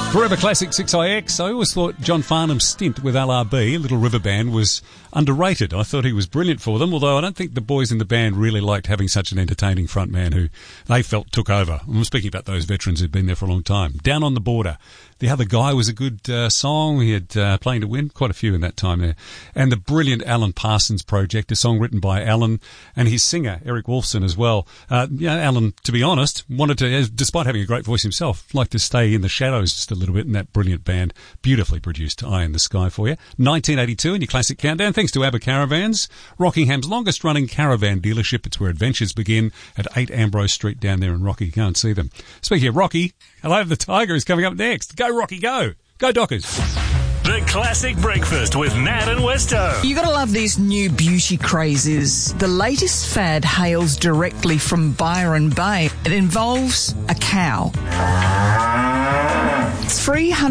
Forever Classic 6IX. I always thought John Farnham's stint with LRB, Little River Band, was underrated. I thought he was brilliant for them, although I don't think the boys in the band really liked having such an entertaining frontman who they felt took over. I'm speaking about those veterans who'd been there for a long time. Down on the Border. The Other Guy was a good song. He had Playing to Win, quite a few in that time there. And the brilliant Alan Parsons Project, a song written by Alan and his singer, Eric Wolfson, as well. Alan, to be honest, wanted to, despite having a great voice himself, like to stay in the shadows just a little bit in that brilliant band. Beautifully produced Eye in the Sky for you. 1982 in your classic countdown, thanks to ABBA Caravans, Rockingham's longest-running caravan dealership. It's where adventures begin at 8 Ambrose Street down there in Rocky. Go and see them. Speaking of Rocky, Hello the Tiger is coming up next. Go, Rocky, go. Go, Dockers. The Classic Breakfast with Nat and Westo. You gotta love these new beauty crazes. The latest fad hails directly from Byron Bay. It involves a cow. It's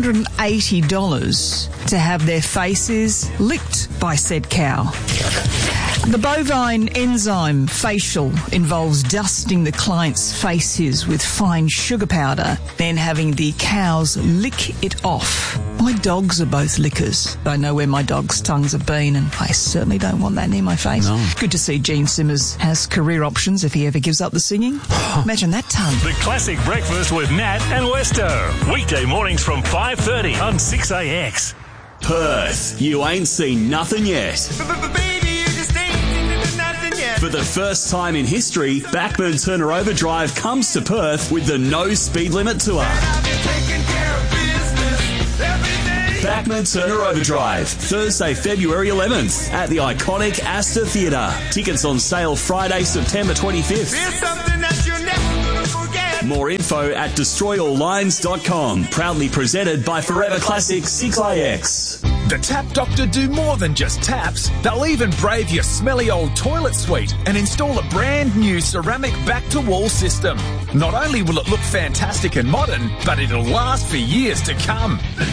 $380 to have their faces licked by said cow. The bovine enzyme facial involves dusting the client's faces with fine sugar powder, then having the cows lick it off. My dogs are both lickers. I know where my dog's tongues have been, and I certainly don't want that near my face. No. Good to see Gene Simmers has career options if he ever gives up the singing. Imagine that tongue. The Classic Breakfast with Nat and Westo. Weekday mornings from 5:30 on 6AX. Perth, you ain't seen nothing yet. For the first time in history, Bachman Turner Overdrive comes to Perth with the No Speed Limit Tour. Bachman Turner Overdrive, Thursday, February 11th at the iconic Astor Theatre. Tickets on sale Friday, September 25th. More info at destroyalllines.com. Proudly presented by Forever Classic 6IX. The Tap Doctor do more than just taps. They'll even brave your smelly old toilet suite and install a brand new ceramic back-to-wall system. Not only will it look fantastic and modern, but it'll last for years to come.